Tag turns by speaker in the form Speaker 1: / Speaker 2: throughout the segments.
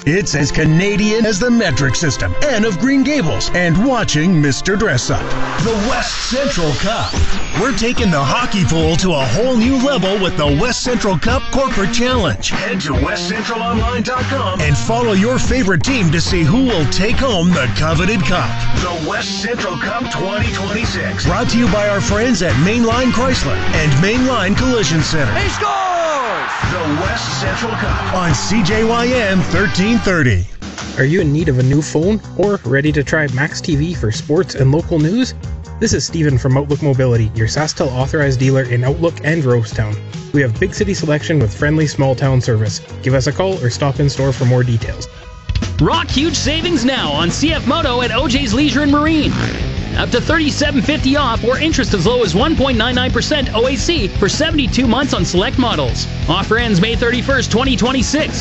Speaker 1: It's as Canadian as the metric system and of Green Gables and watching Mr. Dress Up. The West Central Cup. We're taking the hockey pool to a whole new level with the West Central Cup Corporate Challenge. Head to westcentralonline.com and follow your favorite team to see who will take home the coveted cup. The West Central Cup 2026. Brought to you by our friends at Mainline Chrysler and Mainline Collision Center.
Speaker 2: He scores!
Speaker 1: The West Central Cup on CJYM 1330.
Speaker 3: Are you in need of a new phone or ready to try Max TV for sports and local news? This is Steven from Outlook Mobility, your SaskTel authorized dealer in Outlook and Rosetown. We have big city selection with friendly small town service. Give us a call or stop in store for more details.
Speaker 4: Rock huge savings now on CF Moto at OJ's Leisure and Marine. Up to $37.50 off or interest as low as 1.99% OAC for 72 months on select models. Offer ends May 31st, 2026.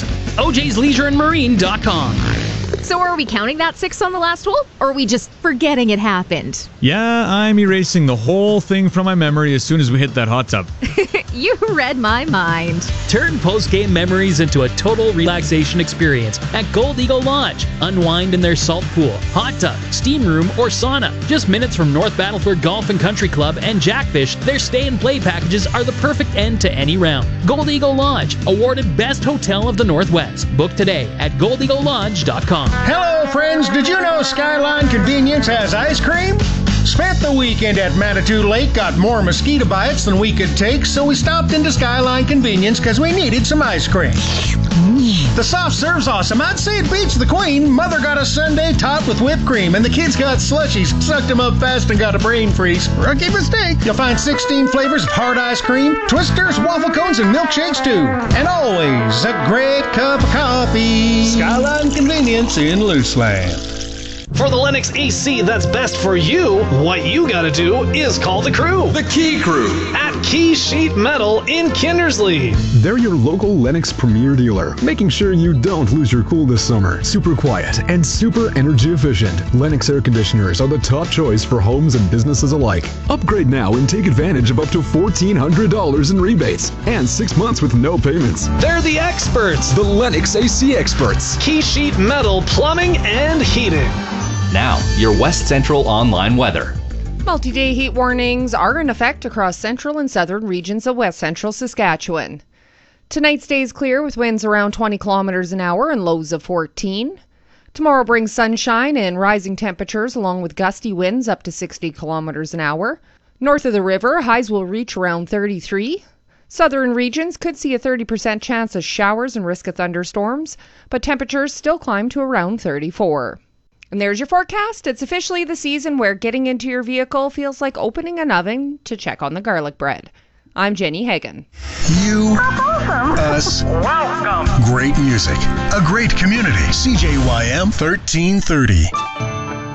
Speaker 4: OJ'sLeisureandMarine.com.
Speaker 5: So are we counting that 6 on the last hole, or are we just forgetting it happened?
Speaker 6: Yeah, I'm erasing the whole thing from my memory as soon as we hit that hot tub.
Speaker 5: You read my mind.
Speaker 4: Turn post-game memories into a total relaxation experience at Gold Eagle Lodge. Unwind in their salt pool, hot tub, steam room, or sauna. Just minutes from North Battleford Golf and Country Club and Jackfish, their stay and play packages are the perfect end to any round. Gold Eagle Lodge, awarded Best Hotel of the Northwest. Book today at goldeaglelodge.com.
Speaker 1: Hello, friends. Did you know Skyline Convenience has ice cream? Spent the weekend at Manitou Lake, got more mosquito bites than we could take, so we stopped into Skyline Convenience because we needed some ice cream. The soft serve's awesome. I'd say it beats the Queen. Mother got a sundae topped with whipped cream, and the kids got slushies, sucked them up fast, and got a brain freeze. Rookie mistake. You'll find 16 flavors of hard ice cream, twisters, waffle cones, and milkshakes, too. And always a great cup of coffee. Skyline Convenience in Luceland.
Speaker 7: For the Lennox AC that's best for you, what you gotta do is call the crew.
Speaker 2: The Key Crew
Speaker 7: At Key Sheet Metal in Kindersley.
Speaker 8: They're your local Lennox Premier dealer, making sure you don't lose your cool this summer. Super quiet and super energy efficient. Lennox air conditioners are the top choice for homes and businesses alike. Upgrade now and take advantage of up to $1,400 in rebates and 6 months with no payments.
Speaker 7: They're the experts.
Speaker 2: The Lennox AC experts.
Speaker 7: Key Sheet Metal Plumbing and Heating.
Speaker 9: Now, your West Central online weather.
Speaker 10: Multi-day heat warnings are in effect across central and southern regions of west central Saskatchewan. Tonight stays clear with winds around 20 kilometers an hour and lows of 14. Tomorrow brings sunshine and rising temperatures along with gusty winds up to 60 kilometers an hour. North of the river, highs will reach around 33. Southern regions could see a 30% chance of showers and risk of thunderstorms, but temperatures still climb to around 34. And there's your forecast. It's officially the season where getting into your vehicle feels like opening an oven to check on the garlic bread. I'm Jenny Hagan.
Speaker 1: You, us, welcome. Great music, a great community. CJYM 1330.